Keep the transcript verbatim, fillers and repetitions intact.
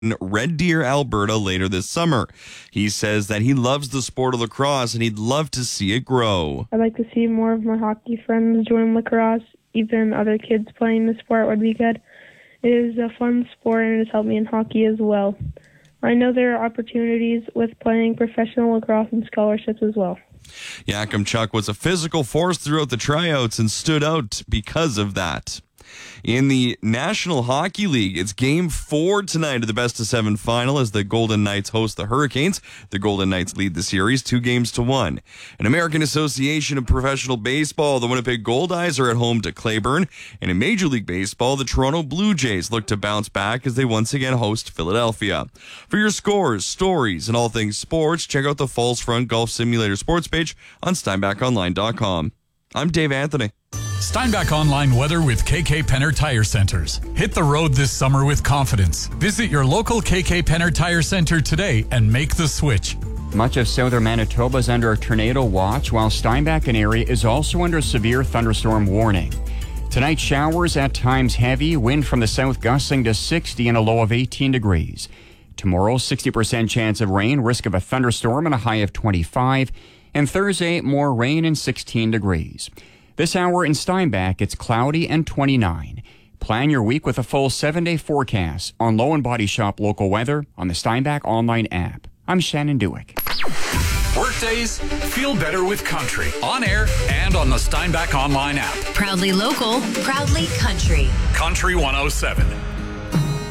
in Red Deer, Alberta later this summer. He says that he loves the sport of lacrosse and he'd love to see it grow. I'd like to see more of my hockey friends join lacrosse. Even other kids playing the sport would be good. It is a fun sport and it has helped me in hockey as well. I know there are opportunities with playing professional lacrosse and scholarships as well. Yakimchuk was a physical force throughout the tryouts and stood out because of that. In the National Hockey League, it's game four tonight of the best of seven final as the Golden Knights host the Hurricanes. The Golden Knights lead the series two games to one. In American Association of Professional Baseball, the Winnipeg Goldeyes are at home to Claiborne. And in Major League Baseball, the Toronto Blue Jays look to bounce back as they once again host Philadelphia. For your scores, stories, and all things sports, check out the Falls Front Golf Simulator sports page on steinbach online dot com. I'm Dave Anthony. Steinbach Online weather with K K Penner Tire Centers. Hit the road this summer with confidence. Visit your local K K Penner Tire Center today and make the switch. Much of southern Manitoba is under a tornado watch, while Steinbach area is also under severe thunderstorm warning. Tonight, showers at times heavy, wind from the south gusting to sixty and a low of eighteen degrees. Tomorrow, sixty percent chance of rain, risk of a thunderstorm and a high of twenty-five. And Thursday, more rain and sixteen degrees. This hour in Steinbach, it's cloudy and twenty-nine. Plan your week with a full seven-day forecast on Low and Body Shop local weather on the Steinbach online app. I'm Shannon Dewick. Workdays, feel better with country. On air and on the Steinbach online app. Proudly local, proudly country. Country one oh seven.